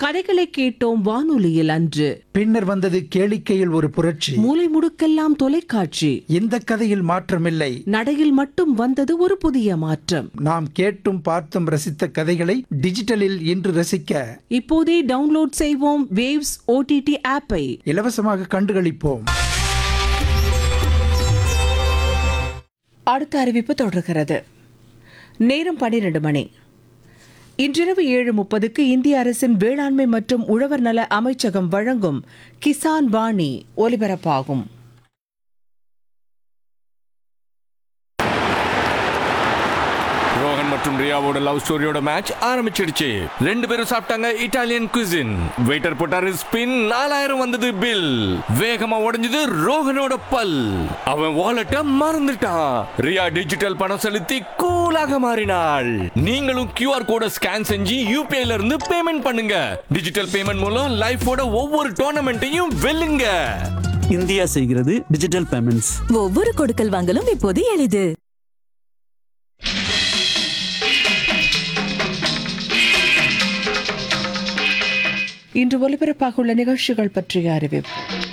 கதைகளை கேட்டோம் வானொலியில் அன்று. பின்னர் வந்தது கேளிக்கையில் ஒரு புரட்சி. மூலை முடுக்கெல்லாம் தொலைக்காட்சி. இந்த கதையில் மாற்றமில்லை, நடையில் மட்டும் வந்தது ஒரு புதிய மாற்றம். நாம் கேட்டும் பார்த்தும் ரசித்த கதைகளை டிஜிட்டலில் இன்று ரசிக்க இப்போதே டவுன்லோட் செய்வோம் வேவ்ஸ் OTT ஆப்பை. இலவசமாக கண்டுகளிப்போம். அடுத்த அறிவிப்பு தொடர்கிறது. நேரம் 12 மணி. இன்றிரவு 7:30க்கு இந்திய அரசின் வேளாண்மை மற்றும் உழவர் நல அமைச்சகம் வழங்கும் கிசான் வாணி ஒலிபரப்பாகும். ரோஹன் மற்றும் ரியாவோட லவ் ஸ்டோரியோட மேட்ச் ஆரம்பிச்சிடுச்சு. ரெண்டு பேரும் சாப்பிட்டாங்க இட்டாலியன் குசின். வெயிட்டர் போட்டாரு ஸ்பின். 4000 வந்தது பில். வேகமா உடைஞ்சது ரோஹனோட பல். அவன் வாலெட்ட மறந்துட்டான். ரியா டிஜிட்டல் பணம் செலுத்தி கூலாக மாறினாள். நீங்களும் QR கோட ஸ்கேன் செஞ்சு UPI-ல இருந்து பேமெண்ட் பண்ணுங்க. டிஜிட்டல் பேமெண்ட் மூலம் லைஃபோட ஒவ்வொரு டோர்னமெண்ட்டையும் வெல்லுங்க. இந்தியா செய்கிறது டிஜிட்டல் பேமெண்ட்ஸ். ஒவ்வொரு கொடுக்கல் வாங்கலும் இப்போது எளிது. இன்று ஒலிபரப்பாக உள்ள நிகழ்ச்சிகள் பற்றிய அறிவிப்பு.